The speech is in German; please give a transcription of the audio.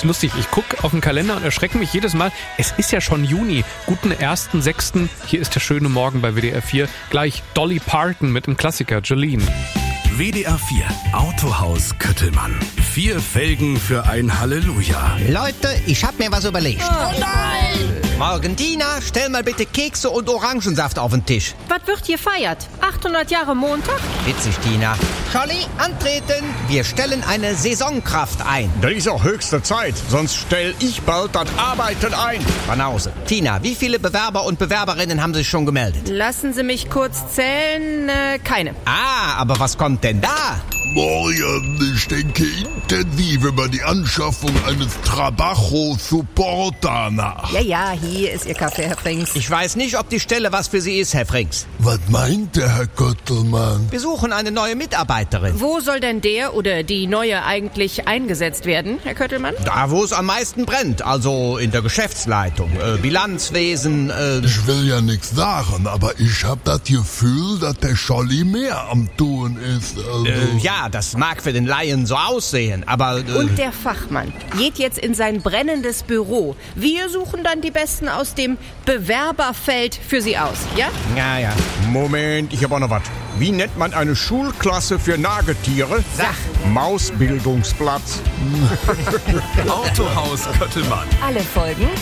ist lustig. Ich gucke auf den Kalender und erschrecke mich jedes Mal. Es ist ja schon Juni. Guten 1.6. Hier ist der schöne Morgen bei WDR 4. Gleich Dolly Parton mit dem Klassiker Jolene. WDR 4 Autohaus Köttelmann. 4 Felgen für ein Halleluja. Leute, ich hab mir was überlegt. Oh nein! Morgen, Tina, stell mal bitte Kekse und Orangensaft auf den Tisch. Was wird hier feiert? 800 Jahre Montag? Witzig, Tina. Scholli, antreten. Wir stellen eine Saisonkraft ein. Das ist auch höchste Zeit, sonst stell ich bald das Arbeiten ein. Banause. Tina, wie viele Bewerber und Bewerberinnen haben sich schon gemeldet? Lassen Sie mich kurz zählen. Keine. Ah, aber was kommt denn da? Morgen, ich denke intensiv über die Anschaffung eines Trabajo-Supporter nach. Ja, hier ist Ihr Kaffee, Herr Frings. Ich weiß nicht, ob die Stelle was für Sie ist, Herr Frings. Was meint der Herr Köttelmann? Wir suchen eine neue Mitarbeiterin. Wo soll denn der oder die Neue eigentlich eingesetzt werden, Herr Köttelmann? Da, wo es am meisten brennt, also in der Geschäftsleitung, Bilanzwesen, Ich will ja nichts sagen, aber ich hab das Gefühl, dass der Scholli mehr am Tun ist. ja, das mag für den Laien so aussehen, aber... Und der Fachmann geht jetzt in sein brennendes Büro. Wir suchen dann die Besten aus dem Bewerberfeld für Sie aus, ja? Ja. Moment, ich hab auch noch was. Wie nennt man eine Schulklasse für Nagetiere? Sag. Mausbildungsplatz. Autohaus Köttelmann. Alle Folgen